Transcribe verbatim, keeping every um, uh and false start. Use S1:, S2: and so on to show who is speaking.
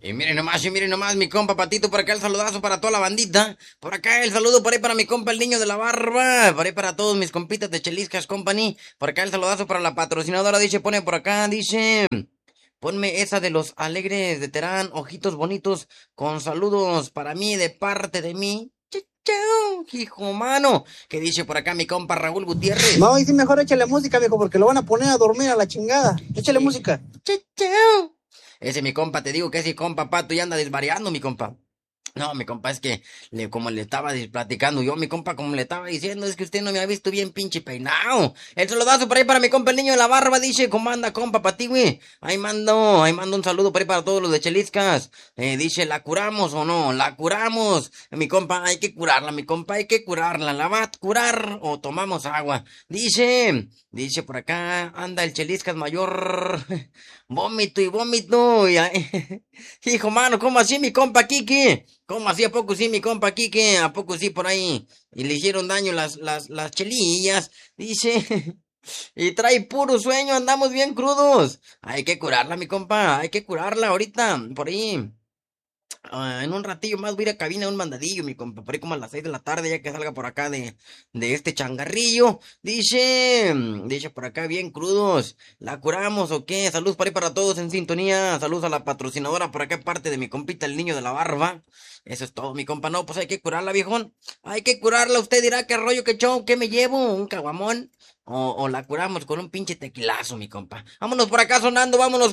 S1: Y miren nomás, y miren nomás, mi compa Patito, por acá el saludazo para toda la bandita. Por acá el saludo por ahí para mi compa el niño de la barba. Por ahí para todos mis compitas de Cheliscas Company. Por acá el saludazo para la patrocinadora, dice, pone por acá, dice... Ponme esa de los alegres de Terán, ojitos bonitos, con saludos para mí de parte de mí. Chau, hijo mano. ¿Qué dice por acá mi compa Raúl Gutiérrez?
S2: No, y sí, mejor échale música, viejo, porque lo van a poner a dormir a la chingada. Échale
S1: Sí.
S2: música.
S1: Chau. Ese mi compa, te digo que ese compa Pato ya anda desvariando, mi compa. No, mi compa, es que, le, como le estaba dis- platicando yo, mi compa, como le estaba diciendo, es que usted no me ha visto bien pinche peinado. El saludazo por ahí para mi compa, el niño de la barba, dice, ¿cómo anda, compa, pa' ti, güey? Ahí mando, ahí mando un saludo por ahí para todos los de Cheliscas. Eh, dice, ¿la curamos o no? La curamos. Mi compa, hay que curarla, mi compa, hay que curarla. ¿La va a curar o tomamos agua? Dice, dice por acá, anda el Cheliscas mayor. Vómito y vómito. Y ay, hijo mano, ¿cómo así, mi compa Kiki? ¿Cómo así? ¿A poco sí, mi compa Kike? ¿A poco sí por ahí? Y le hicieron daño las, las, las chelillas. Dice. Y trae puro sueño, andamos bien crudos. Hay que curarla, mi compa. Hay que curarla ahorita. Por ahí. Ah, en un ratillo más voy a ir a cabina un mandadillo, mi compa. Por ahí como a las seis de la tarde, ya que salga por acá de, de este changarrillo. Dice, dice por acá bien crudos. ¿La curamos o qué? Saludos por ahí para todos en sintonía. Saludos a la patrocinadora por acá, parte de mi compita, el niño de la barba. Eso es todo, mi compa. No, pues hay que curarla, viejón. Hay que curarla. Usted dirá qué rollo, qué show, qué me llevo, un caguamón. O, o la curamos con un pinche tequilazo, mi compa. Vámonos por acá sonando, vámonos.